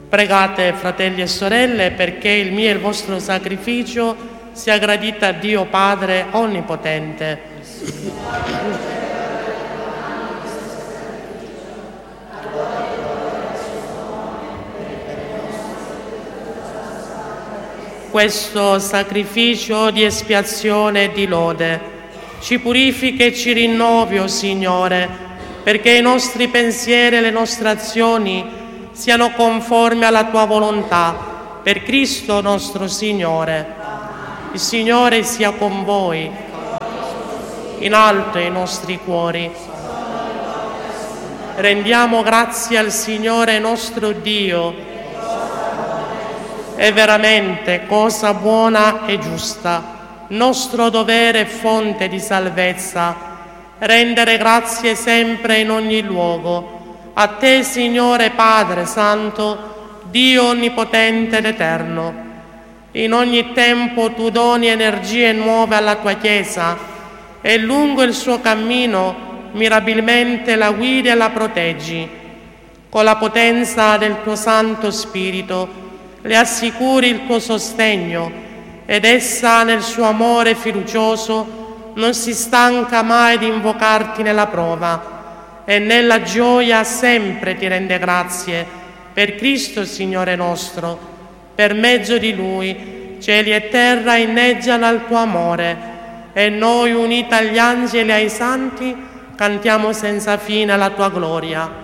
Pregate, fratelli e sorelle, perché il mio e il vostro sacrificio sia gradito a Dio Padre Onnipotente. Questo sacrificio di espiazione e di lode ci purifica e ci rinnovi, o Signore, perché i nostri pensieri e le nostre azioni siano conformi alla Tua volontà, per Cristo nostro Signore. Il Signore sia con voi, in alto i nostri cuori. Rendiamo grazie al Signore nostro Dio. È veramente cosa buona e giusta, nostro dovere e fonte di salvezza, rendere grazie sempre in ogni luogo. A Te, Signore Padre Santo, Dio Onnipotente ed Eterno. In ogni tempo Tu doni energie nuove alla Tua Chiesa e lungo il suo cammino mirabilmente la guidi e la proteggi. Con la potenza del Tuo Santo Spirito le assicuri il Tuo sostegno ed essa nel suo amore fiducioso non si stanca mai di invocarti nella prova e nella gioia sempre ti rende grazie per Cristo Signore nostro. Per mezzo di Lui cieli e terra inneggiano al Tuo amore e noi, uniti agli angeli e ai santi, cantiamo senza fine la Tua gloria.